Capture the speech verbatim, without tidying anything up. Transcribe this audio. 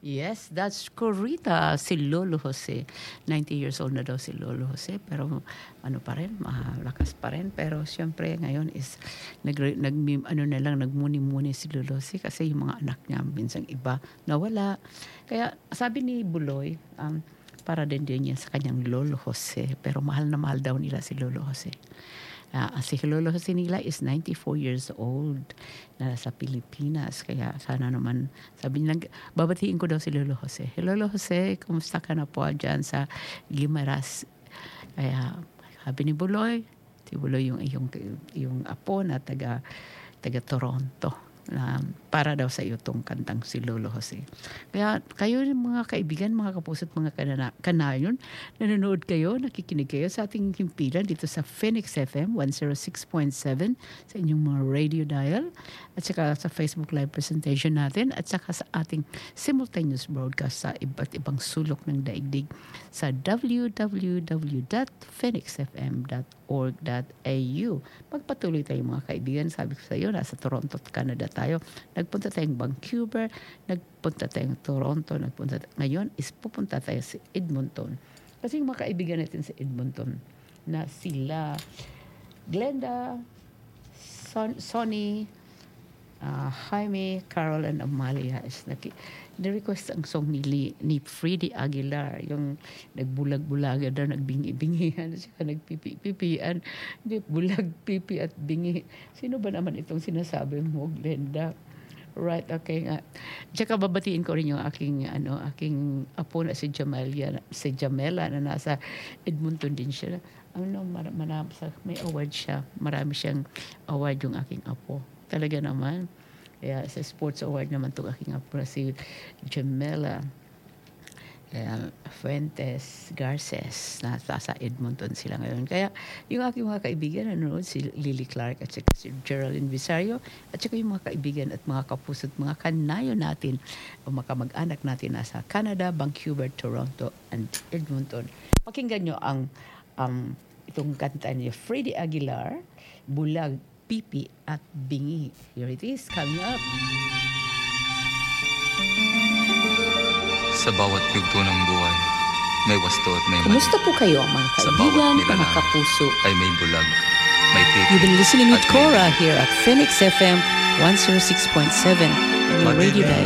Yes, that's Corita, si Lolo Jose. ninety years old na daw si Lolo Jose, pero ano pa rin, malakas pa rin. Pero siyempre ngayon is, nag, nag, ano na lang, nagmuni-muni si Lolo Jose kasi yung mga anak niya, minsan iba, nawala. Kaya sabi ni Buloy, um, para din din yan sa kanyang Lolo Jose, pero mahal na mahal daw nila si Lolo Jose. Uh, si Lolo Jose nila is ninety-four years old na sa Pilipinas. Kaya sana naman, sabi nilang, babatiin ko daw si Lolo Jose. Hey, Lolo Jose, kumusta ka na po dyan sa Guimaras? Kaya sabi ni Buloy, si Buloy yung, yung, yung apo na taga, taga Toronto. Na para daw sa iyo tong kantang si Lolo Jose. Kaya kayo mga kaibigan, mga kapuso at mga kanana, kanayon, nanonood kayo, nakikinig kayo sa ating himpilan dito sa Phoenix F M one oh six point seven sa inyong mga radio dial at saka sa Facebook live presentation natin at saka sa ating simultaneous broadcast sa iba't ibang sulok ng daigdig sa w w w dot phoenix f m dot org dot a u. Magpatuloy tayo mga kaibigan. Sabi ko sa iyo, nasa Toronto, Canada tayo. Nagpunta tayong Vancouver, nagpunta tayong Toronto, nagpunta tayo. Ngayon is pupunta tayo sa Edmonton. Kasi yung mga kaibigan natin sa Edmonton na sila Glenda, Son, Sonny, uh, Jaime, Carol, and Amalia is naki na-request ang song ni, Lee, ni Freddie Aguilar, yung nagbulag-bulaga daw, nagbingi-bingihan, siya nagpipi-pipian, bulag, pipi at bingi. Sino ba naman itong sinasabi mo, Glenda? Right, okay nga. Tsaka babatiin ko rin yung aking, ano, aking apo na si Jamelia, si Jamela na nasa Edmonton din siya. Ano, mar- marami, may award siya. Marami siyang award yung aking apo. Talaga naman. Kaya sa sports award naman itong aking apo na si Jamela uh, Fuentes Garces. Nasa sa Edmonton sila ngayon. Kaya yung aking mga kaibigan, nanonood si Lily Clark at saka si Geraldine Visario at saka yung mga kaibigan at mga kapuso at mga kanayo natin o mga kamag-anak natin nasa Canada, Vancouver, Toronto, and Edmonton. Pakinggan nyo ang um, itong kanta ni Freddie Aguilar, Bulag, Pipi at Bingi. Here it is, coming up. Sa bawat yugto ng buhay, may wasto at may mali. Kumusta po kayo mga kaibigan, mga kapuso? Ay may bulag, may pipi. You've been listening with Cora here at Phoenix F M one oh six point seven on your radio dial.